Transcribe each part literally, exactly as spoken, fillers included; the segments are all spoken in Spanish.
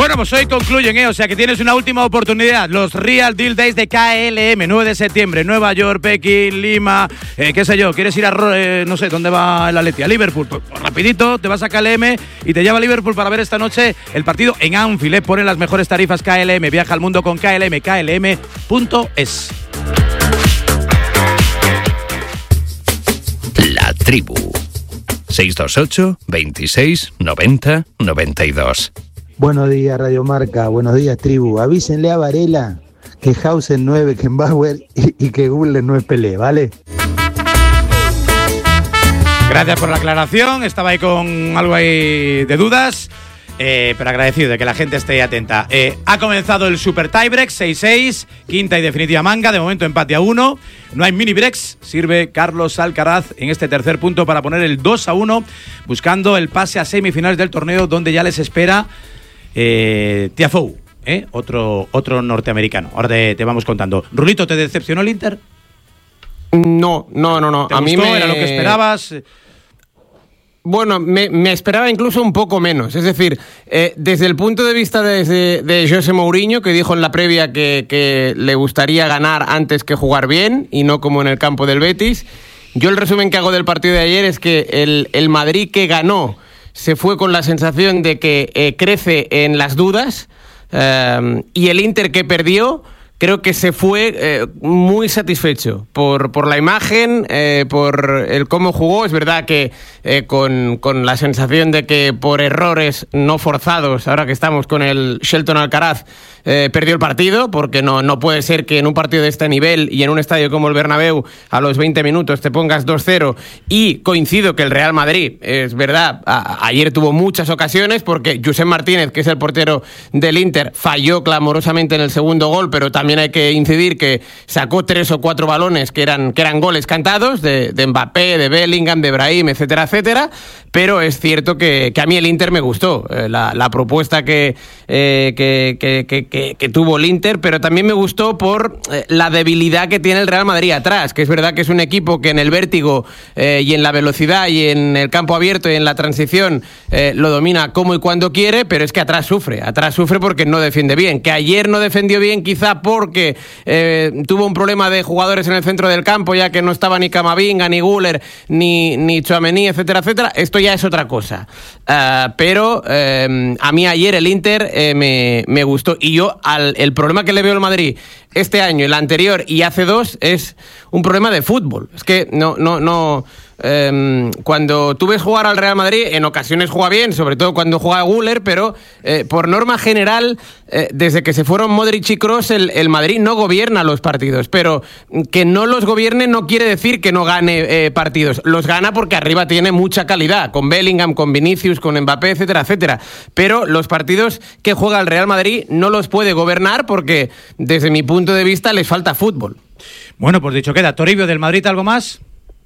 Bueno, pues hoy concluyen, ¿eh? O sea que tienes una última oportunidad. Los Real Deal Days de K L M, nueve de septiembre, Nueva York, Pekín, Lima, eh, qué sé yo. ¿Quieres ir a, eh, no sé, dónde va el Atleti? A Liverpool. Pues, pues, rapidito, te vas a K L M y te lleva a Liverpool para ver esta noche el partido en Anfield, ¿eh? Ponen las mejores tarifas K L M. Viaja al mundo con K L M, K L M punto es. La Tribu. seis dos ocho, veintiséis, noventa, noventa y dos. Buenos días, Radio Marca. Buenos días, Tribu. Avísenle a Varela que Hausen no es Beckenbauer y, y que Guller no es Pelé, ¿vale? Gracias por la aclaración. Estaba ahí con algo ahí de dudas. Eh, pero agradecido de que la gente esté atenta. Eh, ha comenzado el Super Tiebreak, seis seis, quinta y definitiva manga, de momento empate a uno. No hay mini breaks, sirve Carlos Alcaraz en este tercer punto para poner el dos a uno, buscando el pase a semifinales del torneo, donde ya les espera eh, Tiafoe, eh, otro, otro norteamericano. Ahora te, te vamos contando. Rulito, ¿te decepcionó el Inter? No, no, no, no. ¿Te a gustó? mí me... ¿Era lo que esperabas? Bueno, me, me esperaba incluso un poco menos. Es decir, eh, desde el punto de vista de, de, de José Mourinho, que dijo en la previa que, que le gustaría ganar antes que jugar bien, y no como en el campo del Betis, yo el resumen que hago del partido de ayer es que el, el Madrid que ganó se fue con la sensación de que eh, crece en las dudas, eh, y el Inter que perdió creo que se fue eh, muy satisfecho por, por la imagen, eh, por el cómo jugó. Es verdad que eh, con, con la sensación de que por errores no forzados, ahora que estamos con el Shelton Alcaraz, eh, perdió el partido, porque no, no puede ser que en un partido de este nivel y en un estadio como el Bernabéu a los veinte minutos te pongas dos cero. Y coincido que el Real Madrid, es verdad, a, ayer tuvo muchas ocasiones, porque Josep Martínez, que es el portero del Inter, falló clamorosamente en el segundo gol, pero también hay que incidir que sacó tres o cuatro balones que eran, que eran goles cantados de, de Mbappé, de Bellingham, de Brahim, etcétera, etcétera. Pero es cierto que, que a mí el Inter me gustó, eh, la, la propuesta que, eh, que, que, que, que, que tuvo el Inter, pero también me gustó por eh, la debilidad que tiene el Real Madrid atrás, que es verdad que es un equipo que en el vértigo eh, y en la velocidad y en el campo abierto y en la transición eh, lo domina como y cuando quiere, pero es que atrás sufre, atrás sufre porque no defiende bien, que ayer no defendió bien quizá porque eh, tuvo un problema de jugadores en el centro del campo, ya que no estaba ni Camavinga, ni Güler, ni, ni Tchouaméni, etcétera, etcétera. Esto ya es otra cosa. Uh, pero eh, a mí ayer el Inter eh, me, me gustó. Y yo, al, el problema que le veo al Madrid este año, el anterior y hace dos, es un problema de fútbol. Es que no, no, no. Eh, cuando tú ves jugar al Real Madrid, en ocasiones juega bien, sobre todo cuando juega Güler, pero eh, por norma general, eh, desde que se fueron Modric y Kroos, el, el Madrid no gobierna los partidos. Pero que no los gobierne no quiere decir que no gane eh, partidos. Los gana porque arriba tiene mucha calidad, con Bellingham, con Vinicius, con Mbappé, etcétera, etcétera. Pero los partidos que juega el Real Madrid no los puede gobernar porque, desde mi punto de vista, les falta fútbol. Bueno, pues dicho queda. Toribio, del Madrid, ¿algo más?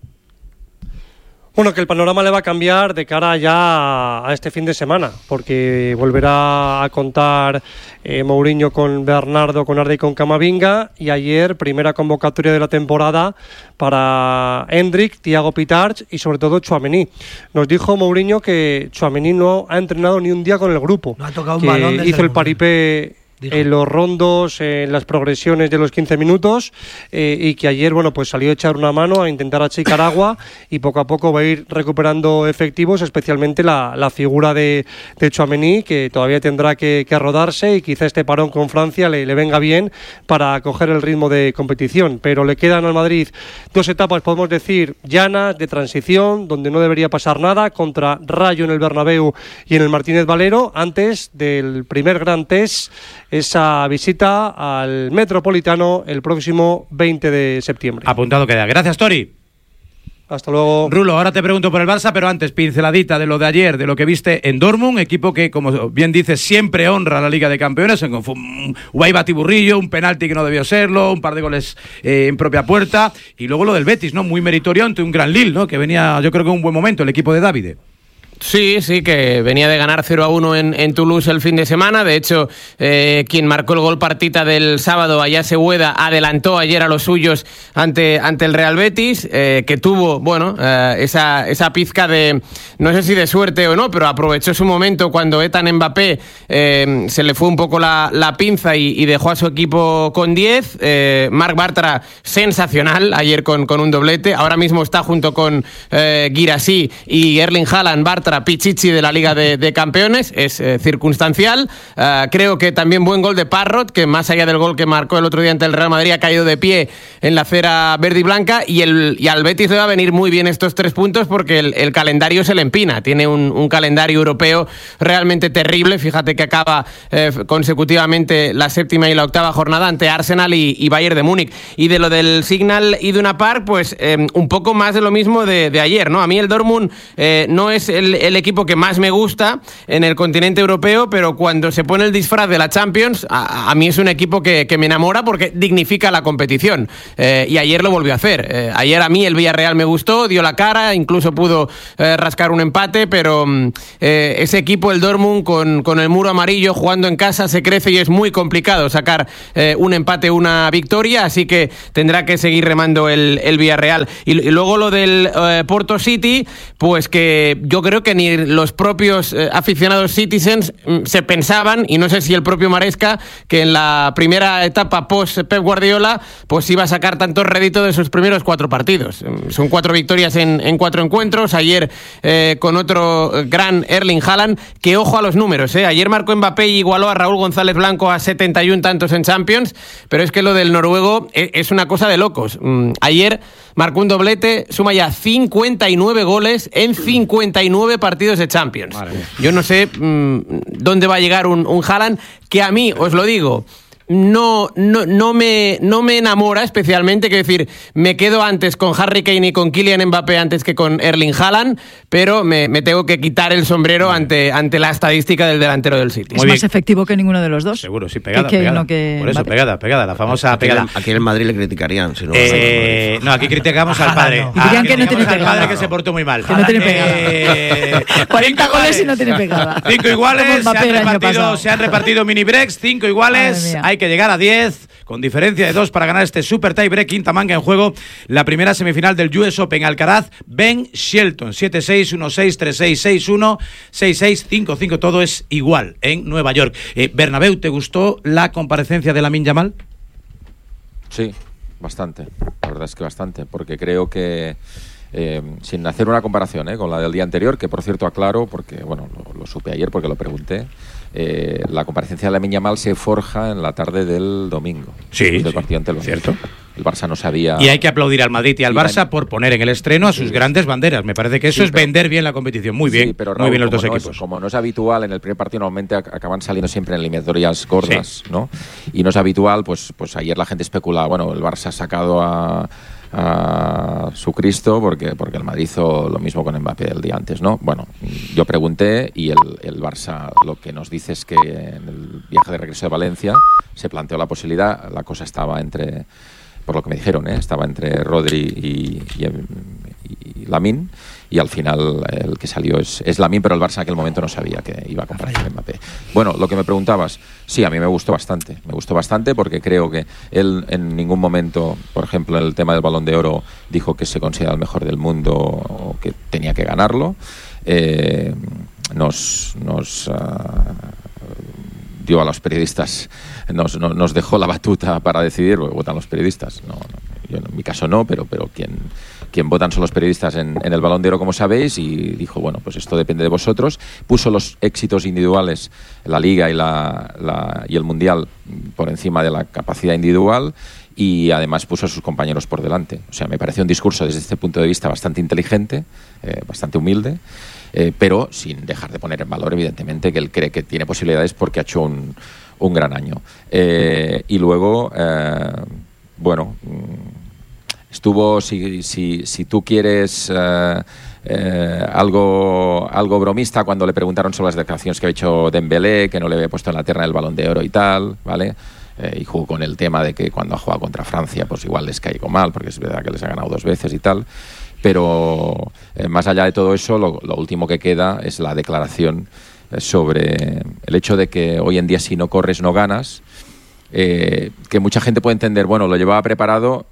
Bueno, que el panorama le va a cambiar de cara ya a este fin de semana, porque volverá a contar eh, Mourinho con Bernardo, con Arda y con Camavinga, y ayer primera convocatoria de la temporada para Endrick, Thiago Pitarch y sobre todo Tchouaméni. Nos dijo Mourinho que Tchouaméni no ha entrenado ni un día con el grupo, no ha tocado un que balón desde hizo el paripé en los rondos, en las progresiones de los quince minutos, eh, y que ayer, bueno, pues salió a echar una mano, a intentar achicar agua, y poco a poco va a ir recuperando efectivos, especialmente la, la figura de, de Tchouaméni, que todavía tendrá que, que rodarse, y quizá este parón con Francia le, le venga bien para coger el ritmo de competición. Pero le quedan al Madrid dos etapas, podemos decir, llanas, de transición, donde no debería pasar nada, contra Rayo en el Bernabéu y en el Martínez Valero, antes del primer gran test, esa visita al Metropolitano el próximo veinte de septiembre. Apuntado queda. Gracias, Tori. Hasta luego. Rulo, ahora te pregunto por el Barça, pero antes, pinceladita de lo de ayer, de lo que viste en Dortmund, equipo que, como bien dices, siempre honra a la Liga de Campeones. Hubo ahí batiburrillo, un penalti que no debió serlo, un par de goles eh, en propia puerta, y luego lo del Betis, ¿no? Muy meritorio ante un gran Lille, ¿no? Que venía, yo creo que en un buen momento el equipo de Davide. Sí, sí, que venía de ganar cero a uno en, en Toulouse el fin de semana. De hecho, eh, quien marcó el gol partita del sábado, Ayase Ueda, adelantó ayer a los suyos ante, ante el Real Betis, eh, que tuvo, bueno, eh, esa, esa pizca de, no sé si de suerte o no, pero aprovechó su momento cuando Ethan Mbappé eh, se le fue un poco la, la pinza y, y dejó a su equipo con diez. Eh, Marc Bartra, sensacional, ayer con, con un doblete. Ahora mismo está junto con eh, Guirassy y Erling Haaland, Bartra, Pichichi de la Liga de, de Campeones. Es eh, circunstancial. Uh, creo que también buen gol de Parrot, que más allá del gol que marcó el otro día ante el Real Madrid, ha caído de pie en la acera verde y blanca, y, el, y al Betis le va a venir muy bien estos tres puntos porque el, el calendario se le empina. Tiene un, un calendario europeo realmente terrible. Fíjate que acaba eh, consecutivamente la séptima y la octava jornada ante Arsenal y, y Bayern de Múnich. Y de lo del Signal Iduna Park, pues eh, un poco más de lo mismo de, de ayer, ¿no? A mí el Dortmund eh, no es el el equipo que más me gusta en el continente europeo, pero cuando se pone el disfraz de la Champions, a, a mí es un equipo que, que me enamora porque dignifica la competición, eh, y ayer lo volvió a hacer. Eh, ayer a mí el Villarreal me gustó, dio la cara, incluso pudo eh, rascar un empate, pero eh, ese equipo, el Dortmund, con, con el muro amarillo, jugando en casa, se crece y es muy complicado sacar eh, un empate, una victoria, así que tendrá que seguir remando el, el Villarreal. Y, y luego lo del eh, Porto City, pues que yo creo que ni los propios eh, aficionados Citizens mm, se pensaban, y no sé si el propio Maresca, que en la primera etapa post Pep Guardiola pues iba a sacar tanto rédito de sus primeros cuatro partidos. Mm, son cuatro victorias en, en cuatro encuentros. Ayer eh, con otro gran Erling Haaland, que ojo a los números, eh. Ayer marcó Mbappé y igualó a Raúl González Blanco a setenta y uno tantos en Champions, pero es que lo del noruego es, es una cosa de locos. Mm, ayer marcó un doblete, suma ya cincuenta y nueve goles en cincuenta y nueve partidos de Champions. Yo no sé mmm, dónde va a llegar un, un Haaland, que a mí, os lo digo, no, no, no, me, no me enamora especialmente. Quiero decir, me quedo antes con Harry Kane y con Kylian Mbappé antes que con Erling Haaland, pero me, me tengo que quitar el sombrero ante, ante la estadística del delantero del City. Es más efectivo que ninguno de los dos. Seguro, sí, pegada, que, que pegada. No que Por eso, Mbappé. pegada, pegada, la famosa aquí pegada. En, aquí en Madrid le criticarían. Si no, eh, no, aquí criticamos al padre. No. Y dirían que no tiene al pegada. padre que se portó muy mal. Que no tiene Eh, cuarenta goles y no tiene pegada. Cinco iguales, se Como Mbappé han, el año repartido, pasado. se han repartido mini breaks, cinco iguales, hay que llegar a diez, con diferencia de dos para ganar este Super Tie Break. Quinta manga en juego, la primera semifinal del U S Open. Alcaraz, Ben Shelton, siete seis, uno seis, tres seis, seis uno, seis seis, cinco cinco, todo es igual en Nueva York. Eh, Bernabéu, ¿te gustó la comparecencia de Lamine Yamal? Sí, bastante, la verdad es que bastante, porque creo que Eh, sin hacer una comparación eh, con la del día anterior, que por cierto aclaro, porque bueno, lo, lo supe ayer porque lo pregunté, eh, la comparecencia de Lamine Yamal se forja en la tarde del domingo, sí, del sí, partido ante el Barça. Cierto. El Barça no sabía... Y hay que aplaudir al Madrid y al y Barça la... por poner en el estreno a sus sí, grandes banderas. Me parece que eso sí, es pero... vender bien la competición. Muy bien, sí, pero Raúl, muy bien los dos no equipos. Es, como no es habitual, en el primer partido normalmente acaban saliendo siempre en eliminatorias gordas, sí, ¿no? Y no es habitual, pues, pues ayer la gente especulaba, bueno, el Barça ha sacado a... a su Cristo porque, porque el Madrid hizo lo mismo con Mbappé el día antes, ¿no? Bueno, yo pregunté y el, el Barça lo que nos dice es que en el viaje de regreso de Valencia se planteó la posibilidad, la cosa estaba entre, por lo que me dijeron, ¿eh? estaba entre Rodri y, y, y Lamine, y al final el que salió es, es Lamine, pero el Barça en aquel momento no sabía que iba a comprar a Mbappé. Bueno, lo que me preguntabas, sí, a mí me gustó bastante, me gustó bastante porque creo que él en ningún momento, por ejemplo, en el tema del Balón de Oro, dijo que se considera el mejor del mundo o que tenía que ganarlo. Eh, nos nos uh, dio a los periodistas, nos, nos, nos dejó la batuta para decidir, votan los periodistas. No, no, yo en mi caso no, pero, pero quien... quien votan son los periodistas en, en el Balón de Oro, como sabéis, y dijo, bueno, pues esto depende de vosotros. Puso los éxitos individuales, la Liga y, la, la, y el Mundial, por encima de la capacidad individual, y además puso a sus compañeros por delante. O sea, me pareció un discurso desde este punto de vista bastante inteligente, eh, bastante humilde, eh, pero sin dejar de poner en valor, evidentemente, que él cree que tiene posibilidades porque ha hecho un, un gran año. Eh, y luego, eh, bueno... Estuvo, si, si, si tú quieres, eh, eh, algo, algo bromista cuando le preguntaron sobre las declaraciones que había hecho Dembélé, que no le había puesto en la terna del Balón de Oro y tal, ¿vale? Eh, y jugó con el tema de que cuando ha jugado contra Francia, pues igual les caigo mal, porque es verdad que les ha ganado dos veces y tal. Pero eh, más allá de todo eso, lo, lo último que queda es la declaración eh, sobre el hecho de que hoy en día si no corres no ganas, eh, que mucha gente puede entender, bueno, lo llevaba preparado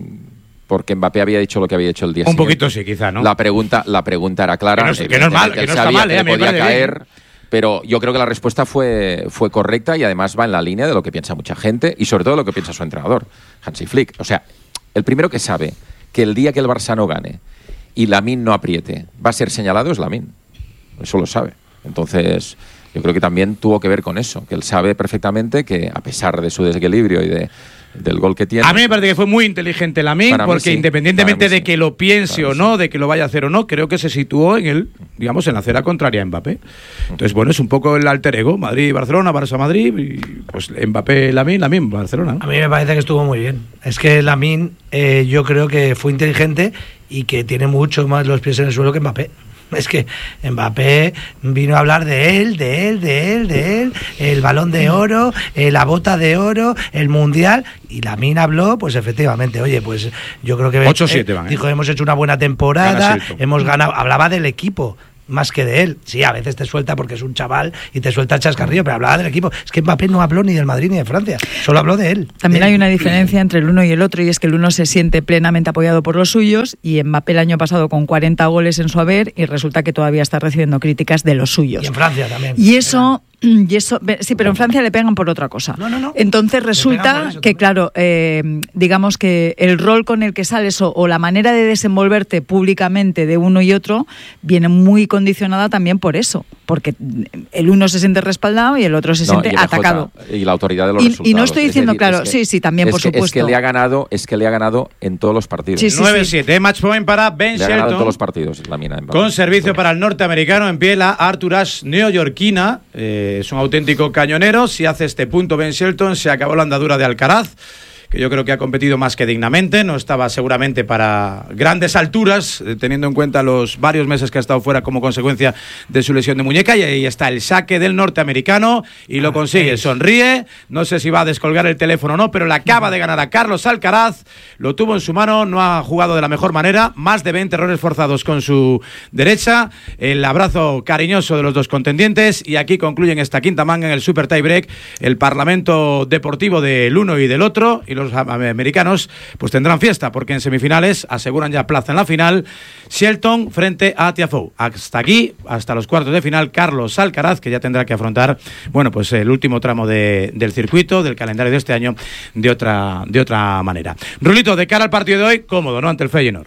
porque Mbappé había dicho lo que había hecho el día Un siguiente. Un poquito sí, quizá, ¿no? La pregunta, la pregunta era clara. Que no, es, que no es mal, que, que no está mal, eh, que a mí me podía parece caer. bien. Pero yo creo que la respuesta fue, fue correcta y además va en la línea de lo que piensa mucha gente y sobre todo lo que piensa su entrenador, Hansi Flick. O sea, el primero que sabe que el día que el Barça no gane y Lamine no apriete va a ser señalado es Lamine. Eso lo sabe. Entonces, yo creo que también tuvo que ver con eso, que él sabe perfectamente que a pesar de su desequilibrio y de del gol que tiene. A mí me parece que fue muy inteligente Lamine, porque sí, independientemente de sí. que lo piense para o no, sí. de que lo vaya a hacer o no, creo que se situó en el, digamos, en la acera contraria a Mbappé. Entonces, bueno, es un poco el alter ego, Madrid-Barcelona, Barça-Madrid, y pues Mbappé-Lamine, Lamine-Barcelona. A mí me parece que estuvo muy bien. Es que Lamine, eh, yo creo que fue inteligente y que tiene mucho más los pies en el suelo que Mbappé. Es que Mbappé vino a hablar de él, de él, de él, de él, el balón de oro, eh, la bota de oro, el mundial, y Lamine habló, pues efectivamente, oye, pues yo creo que ocho siete eh, van, ¿eh? dijo, hemos hecho una buena temporada, hemos ganado, hablaba del equipo más que de él. Sí, a veces te suelta porque es un chaval y te suelta el chascarrillo, pero hablaba del equipo. Es que Mbappé no habló ni del Madrid ni de Francia, solo habló de él. También de hay él. una diferencia entre el uno y el otro, y es que el uno se siente plenamente apoyado por los suyos, y Mbappé el año pasado con cuarenta goles en su haber, y resulta que todavía está recibiendo críticas de los suyos. Y en Francia también. Y eso... Y eso, sí, pero en Francia le pegan por otra cosa. No, no, no. Entonces resulta eso, que, claro, eh, digamos que el rol con el que sales o, o la manera de desenvolverte públicamente de uno y otro viene muy condicionada también por eso, porque el uno se siente respaldado y el otro se no, siente y M J, atacado. Y la autoridad de los y, resultados. Y no estoy diciendo, decir, claro, es que, sí, sí, también, es por que, supuesto. Es que le ha ganado, es que le ha ganado en todos los partidos. Sí, sí, nueve sí. siete, eh, match point para Ben le ha ganado en Shelton. todos los partidos, la mina. Con servicio para el norteamericano en pie la Arthur Ashe neoyorquina. Eh, es un auténtico cañonero. Si hace este punto Ben Shelton, se acabó la andadura de Alcaraz, que yo creo que ha competido más que dignamente. No estaba seguramente para grandes alturas, eh, teniendo en cuenta los varios meses que ha estado fuera como consecuencia de su lesión de muñeca. Y ahí está el saque del norteamericano y lo consigue. Sonríe, no sé si va a descolgar el teléfono o no, pero le acaba de ganar a Carlos Alcaraz. Lo tuvo en su mano, no ha jugado de la mejor manera. Más de veinte errores forzados con su derecha. El abrazo cariñoso de los dos contendientes. Y aquí concluyen esta quinta manga en el Super Tiebreak. El Parlamento Deportivo del uno y del otro. Y los americanos pues tendrán fiesta, porque en semifinales aseguran ya plaza en la final. Shelton frente a Tiafoe. Hasta aquí, hasta los cuartos de final, Carlos Alcaraz, que ya tendrá que afrontar, bueno, pues el último tramo de, del circuito, del calendario de este año, de otra, de otra manera. Rulito, de cara al partido de hoy, cómodo, ¿no? Ante el Feyenoord.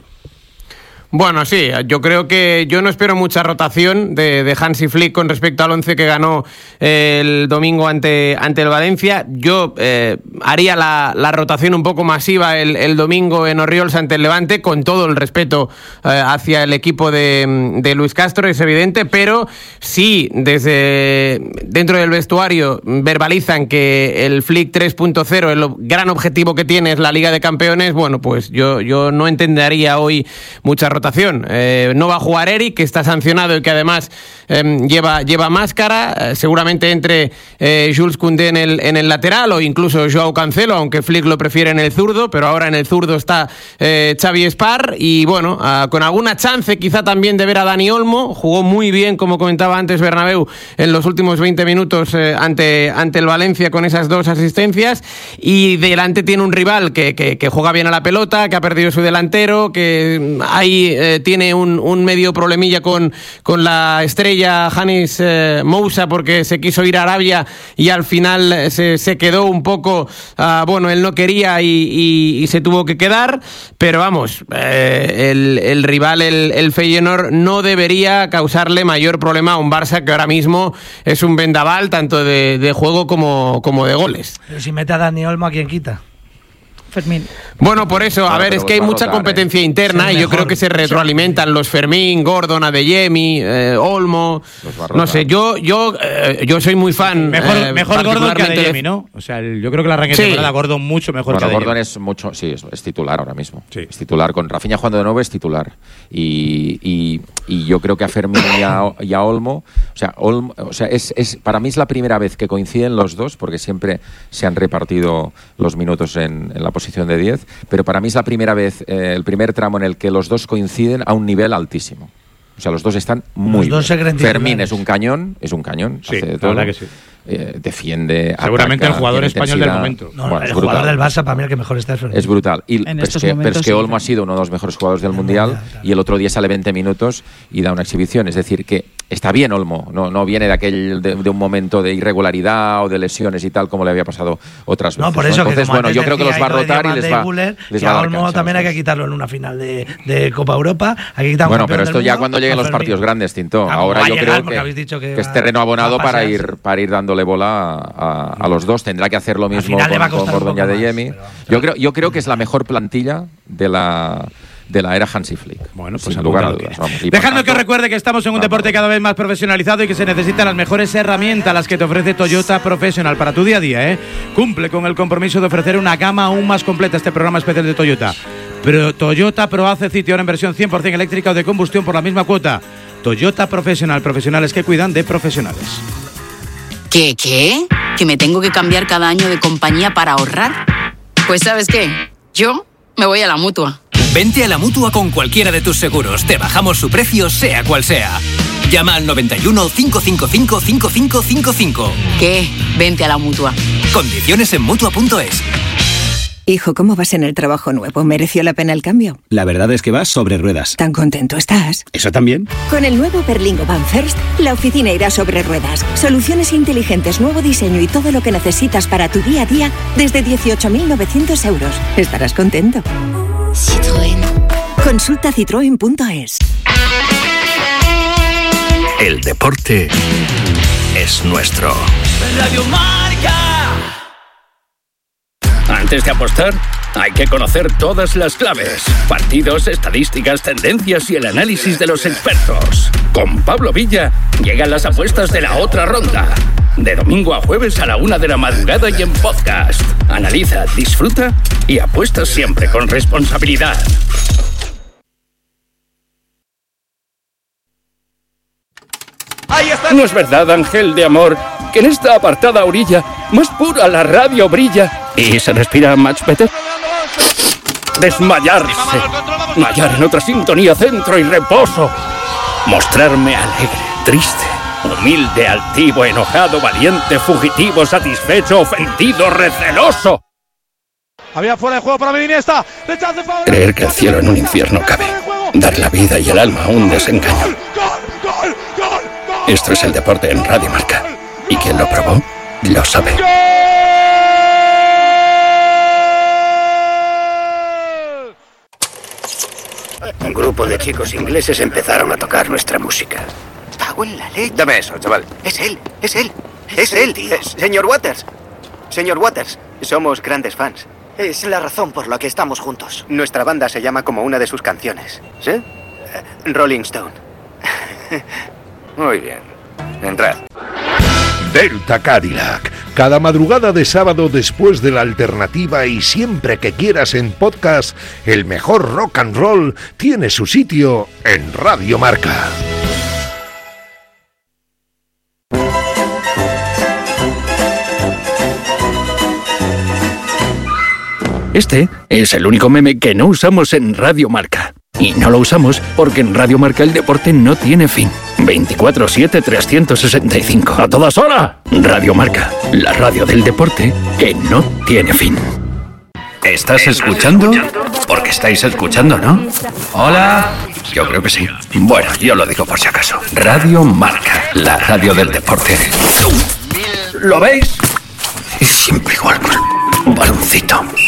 Bueno, sí, yo creo que yo no espero mucha rotación de, de Hansi Flick con respecto al once que ganó eh, el domingo ante, ante el Valencia. Yo eh, haría la, la rotación un poco masiva el, el domingo en Orriols ante el Levante, con todo el respeto eh, hacia el equipo de, de Luis Castro, es evidente, pero sí, desde dentro del vestuario verbalizan que el Flick tres punto cero, el gran objetivo que tiene es la Liga de Campeones, bueno, pues yo, yo no entendería hoy mucha rotación. Eh, no va a jugar Eric, que está sancionado y que además eh, lleva, lleva máscara. Eh, seguramente entre eh, Jules Koundé en el, en el lateral, o incluso Joao Cancelo, aunque Flick lo prefiere en el zurdo, pero ahora en el zurdo está eh, Xavi Espar. Y bueno, uh, con alguna chance quizá también de ver a Dani Olmo. Jugó muy bien, como comentaba antes Bernabéu, en los últimos veinte minutos eh, ante, ante el Valencia con esas dos asistencias. Y delante tiene un rival que, que, que juega bien a la pelota, que ha perdido su delantero, que hay Eh, tiene un, un medio problemilla con, con la estrella Hannes eh, Moussa, porque se quiso ir a Arabia y al final se, se quedó un poco, uh, bueno, él no quería y, y, y se tuvo que quedar, pero vamos, eh, el, el rival, el, el Feyenoord, no debería causarle mayor problema a un Barça que ahora mismo es un vendaval tanto de, de juego como, como de goles. Pero si mete a Dani Olmo, ¿a quién quita? Fermín. Bueno, por eso, a Bueno, ver, es que hay mucha rotar, competencia eh. interna y yo creo que se retroalimentan los Fermín, Gordon, Adeyemi, eh, Olmo. No sé, yo yo eh, yo soy muy fan. Mejor, eh, mejor Gordon que particularmente Adeyemi, ¿no? O sea, el, yo creo que la arranque de Sí. temporada Gordon mucho mejor Bueno, que Adeyemi. Gordon es mucho, sí, es, es titular ahora mismo. Sí. Es titular. Con Rafinha jugando de nuevo es titular. Y, y, y yo creo que a Fermín y a, y a Olmo, o sea, Olmo, o sea es, es, para mí es la primera vez que coinciden los dos, porque siempre se han repartido los minutos en, en la posición posición de diez, pero para mí es la primera vez, eh, el primer tramo en el que los dos coinciden a un nivel altísimo. O sea, los dos están muy los dos bien. Fermín es un cañón, es un cañón. Sí, hace de la todo. verdad que sí. Eh, defiende, seguramente ataca, el jugador español del intensidad. momento. No, Bueno, el es jugador brutal. del Barça para mí el que mejor está es Fermín. Es brutal. Y, En pero, es estos que, pero momentos es que sí. Olmo ha sido uno de los mejores jugadores del Mundial, Mundial, claro. y el otro día sale veinte minutos y da una exhibición. Es decir, que está bien Olmo, no, no viene de aquel de, de un momento de irregularidad o de lesiones y tal como le había pasado otras veces. No, por eso ¿no? que Entonces, como bueno, antes yo creo que los decía va a Ido de rotar y les Diamante va, Guller, les que va a a dar Olmo cancha, también hay que ¿sabes? quitarlo en una final de, de Copa Europa. Hay que quitar un Bueno, campeón pero esto del ya mundo, cuando lleguen a los Fermín. partidos grandes, Tinto. Ah, Ahora va a yo llegar, creo porque que, habéis dicho que que es va- terreno abonado va a para pasearse. ir, para ir dándole bola a, a los dos. Tendrá que hacer lo mismo final le va a con, con costar un Bordoña poco de más, Yemi. pero- Yo creo, yo creo que es la mejor plantilla de la de la era Hansi Flick. Bueno, pues sin lugar a apúntalo dudas. bien. Vamos. Y por Dejadme que tanto, os recuerde que estamos en un vamos. deporte cada vez más profesionalizado y que se necesitan las mejores herramientas, las que te ofrece Toyota Professional para tu día a día, ¿eh? Cumple con el compromiso de ofrecer una gama aún más completa, este programa especial de Toyota. Pero Toyota Pro hace sitio ahora en versión cien por ciento eléctrica o de combustión por la misma cuota. Toyota Professional, profesionales que cuidan de profesionales. ¿Qué, qué? ¿Que me tengo que cambiar cada año de compañía para ahorrar? Pues ¿sabes qué? Yo me voy a la Mutua. Vente a la Mutua con cualquiera de tus seguros. Te bajamos su precio, sea cual sea. Llama al noventa y uno, cinco cinco cinco, cinco cinco cinco cinco. ¿Qué? Vente a la Mutua. Condiciones en Mutua punto es. Hijo, ¿cómo vas en el trabajo nuevo? ¿Mereció la pena el cambio? La verdad es que vas sobre ruedas. ¿Tan contento estás? ¿Eso también? Con el nuevo Berlingo Van First, la oficina irá sobre ruedas. Soluciones inteligentes, nuevo diseño y todo lo que necesitas para tu día a día desde dieciocho mil novecientos euros. Estarás contento. Citroën. Consulta citroen punto es. El deporte es nuestro. Radio Marca. Antes de apostar, hay que conocer todas las claves. Partidos, estadísticas, tendencias y el análisis de los expertos. Con Pablo Villa llegan las apuestas de la otra ronda. De domingo a jueves a la una de la madrugada y en podcast. Analiza, disfruta y apuesta siempre con responsabilidad. No es verdad, ángel de amor, que en esta apartada orilla más pura la radio brilla y se respira much better. Desmayarse, mallar en otra sintonía, centro y reposo. Mostrarme alegre, triste, humilde, altivo, enojado, valiente, fugitivo, satisfecho, ofendido, receloso. Había fuera de juego para Iniesta. Creer que el cielo en un infierno cabe. Dar la vida y el alma a un desengaño. Esto es el deporte en Radio Marca. Y quien lo probó, lo sabe. Un grupo de chicos ingleses empezaron a tocar nuestra música. Cago en la leche. Dame eso, chaval. Es él, es él, es, es él. Eh, señor Waters. Señor Waters, somos grandes fans. Es la razón por la que estamos juntos. Nuestra banda se llama como una de sus canciones. ¿Sí? Eh, Rolling Stone. Muy bien. Entrad. Delta Cadillac. Cada madrugada de sábado después de la alternativa y siempre que quieras en podcast, el mejor rock and roll tiene su sitio en Radio Marca. Este es el único meme que no usamos en Radio Marca. Y no lo usamos porque en Radio Marca el deporte no tiene fin. veinticuatro siete trescientos sesenta y cinco. ¡A todas horas! Radio Marca, la radio del deporte que no tiene fin. ¿Estás escuchando? Porque estáis escuchando, ¿no? Hola. Yo creo que sí. Bueno, yo lo digo por si acaso. Radio Marca, la radio del deporte. ¿Lo veis? Es siempre igual, pues, un baloncito.